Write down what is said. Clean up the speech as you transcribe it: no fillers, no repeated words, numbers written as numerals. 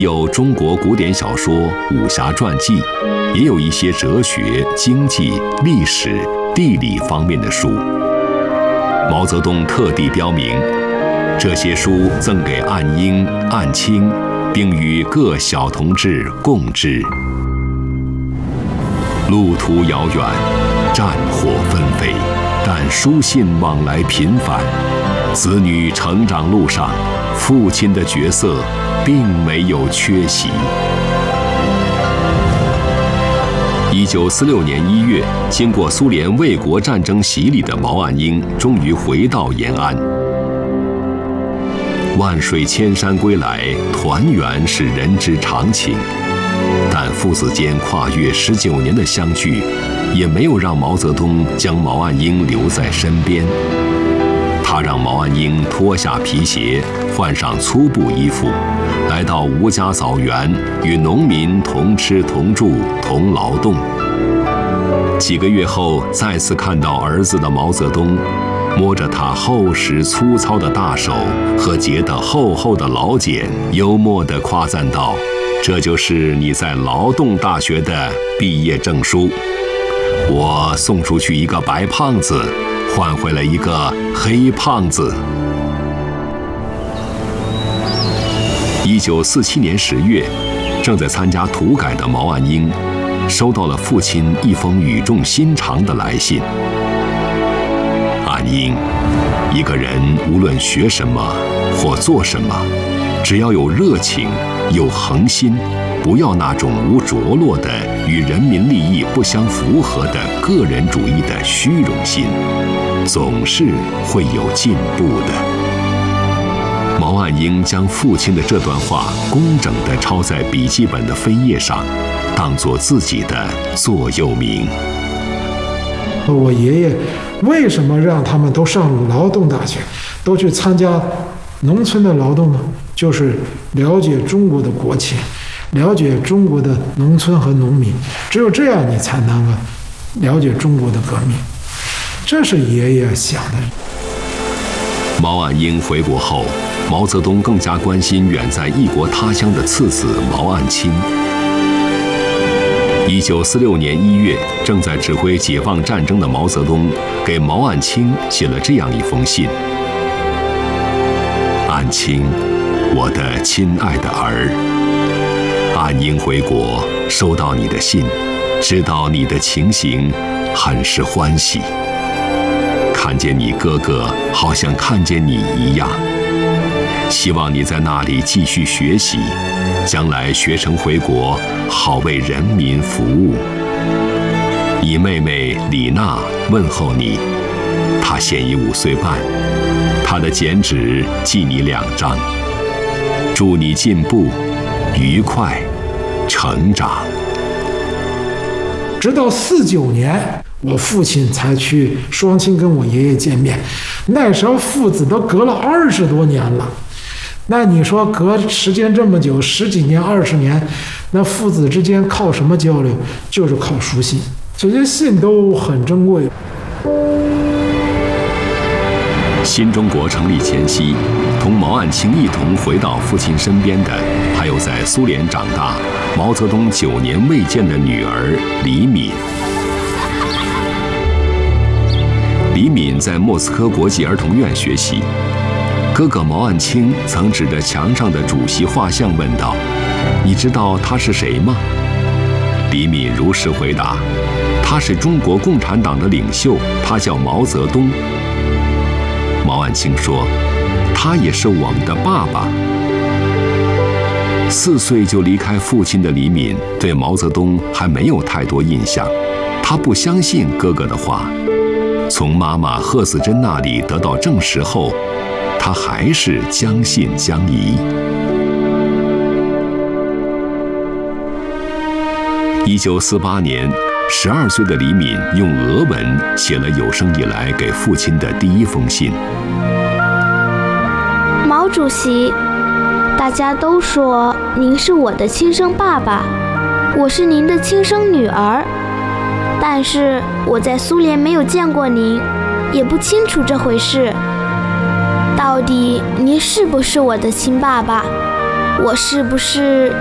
有中国古典小说、武侠传记，也有一些哲学、经济、历史、地理方面的书。毛泽东特地标明，这些书赠给岸英、岸青，并与各小同志共之。路途遥远，战火纷飞，但书信往来频繁。子女成长路上，父亲的角色并没有缺席。1946年1月，经过苏联卫国战争洗礼的毛岸英终于回到延安。万水千山归来，团圆是人之常情。但父子间跨越19年的相聚，也没有让毛泽东将毛岸英留在身边。他让毛岸英脱下皮鞋，换上粗布衣服，来到吴家枣园，与农民同吃同住同劳动。几个月后，再次看到儿子的毛泽东，摸着他厚实粗糙的大手和结得厚厚的老茧，幽默地夸赞道：“这就是你在劳动大学的毕业证书。我送出去一个白胖子，换回了一个黑胖子。” 1947年10月，正在参加土改的毛岸英，收到了父亲一封语重心长的来信。岸英，一个人无论学什么或做什么，只要有热情，有恒心，不要那种无着落的与人民利益不相符合的个人主义的虚荣心，总是会有进步的。毛岸英将父亲的这段话工整地抄在笔记本的扉页上，当作自己的座右铭。 我爷爷为什么让他们都上劳动大学，都去参加农村的劳动呢？就是了解中国的国情，了解中国的农村和农民，只有这样你才能够了解中国的革命。这是爷爷想的。 毛岸英回国后，毛泽东更加关心远在异国他乡的次子毛岸青。1946年1月，正在指挥解放战争的毛泽东给毛岸青写了这样一封信：岸青，我的亲爱的儿，岸英回国，收到你的信，知道你的情形，很是欢喜。看见你哥哥，好像看见你一样。希望你在那里继续学习，将来学成回国，好为人民服务。你妹妹李娜问候你，她现已5岁半，她的剪纸寄你2张。祝你进步、愉快、成长。 直到49年，我父亲才去双亲跟我爷爷见面，那时候父子都隔了20多年了。那你说隔时间这么久，10几年、20年，那父子之间靠什么交流？就是靠书信，这些信都很珍贵。 新中国成立前夕，同毛岸青一同回到父亲身边的，还有在苏联长大、毛泽东9年未见的女儿李敏。李敏在莫斯科国际儿童院学习。哥哥毛岸青曾指着墙上的主席画像问道：“你知道他是谁吗？”李敏如实回答：“他是中国共产党的领袖，他叫毛泽东。”毛岸青说：“他也是我们的爸爸。”4岁就离开父亲的李敏对毛泽东还没有太多印象，他不相信哥哥的话。从妈妈贺子珍那里得到证实后，他还是将信将疑。1948年，12岁的李敏用俄文写了有生以来给父亲的第1封信。 毛主席，大家都说您是我的亲生爸爸，我是您的亲生女儿，但是我在苏联没有见过您，也不清楚这回事。到底您是不是我的亲爸爸？ 我是不是